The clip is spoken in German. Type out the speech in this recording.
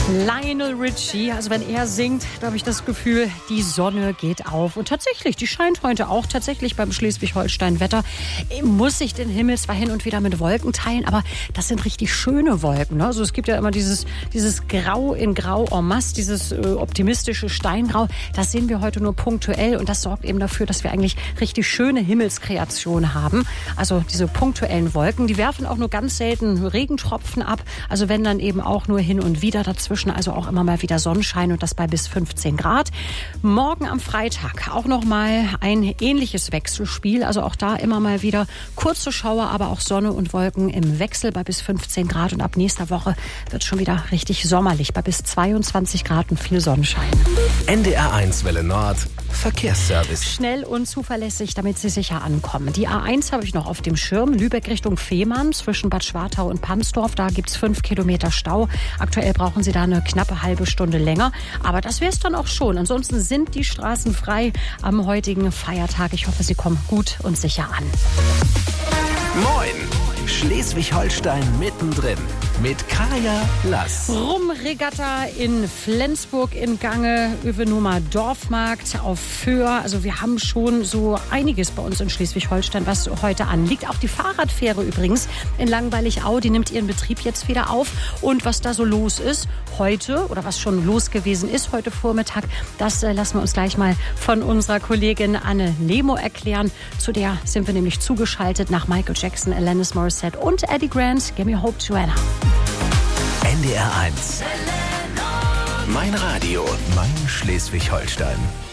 Lionel Richie, also wenn er singt, da habe ich das Gefühl, die Sonne geht auf. Und tatsächlich, die scheint heute auch tatsächlich beim Schleswig-Holstein-Wetter. Muss sich den Himmel zwar hin und wieder mit Wolken teilen, aber das sind richtig schöne Wolken. Ne? Also es gibt ja immer dieses Grau in Grau en masse, dieses optimistische Steingrau. Das sehen wir heute nur punktuell und das sorgt eben dafür, dass wir eigentlich richtig schöne Himmelskreationen haben. Also diese punktuellen Wolken, die werfen auch nur ganz selten Regentropfen ab. Also wenn dann eben auch nur hin und wieder dazwischen. Also auch immer mal wieder Sonnenschein und das bei bis 15 Grad. Morgen am Freitag auch noch mal ein ähnliches Wechselspiel. Also auch da immer mal wieder kurze Schauer, aber auch Sonne und Wolken im Wechsel bei bis 15 Grad. Und ab nächster Woche wird es schon wieder richtig sommerlich bei bis 22 Grad und viel Sonnenschein. NDR1 Welle Nord Verkehrsservice. Schnell und zuverlässig, damit Sie sicher ankommen. Die A1 habe ich noch auf dem Schirm. Lübeck Richtung Fehmarn zwischen Bad Schwartau und Pamsdorf. Da gibt es 5 Kilometer Stau. Aktuell brauchen Sie da eine knappe halbe Stunde länger. Aber das wäre es dann auch schon. Ansonsten sind die Straßen frei am heutigen Feiertag. Ich hoffe, Sie kommen gut und sicher an. Moin! Schleswig-Holstein mittendrin mit Kaya Lass. Rumregatta in Flensburg in Gange, Övenumer Dorfmarkt auf Föhr. Also wir haben schon so einiges bei uns in Schleswig-Holstein, was heute anliegt. Auch die Fahrradfähre übrigens in Langweilig-Au, die nimmt ihren Betrieb jetzt wieder auf. Und was da so los ist heute oder was schon los gewesen ist heute Vormittag, das lassen wir uns gleich mal von unserer Kollegin Anne Nemo erklären. Zu der sind wir nämlich zugeschaltet nach Michael Jackson, Alanis Morissette und Eddie Grant. Give me hope, Joanna. NDR1. Mein Radio, mein Schleswig-Holstein.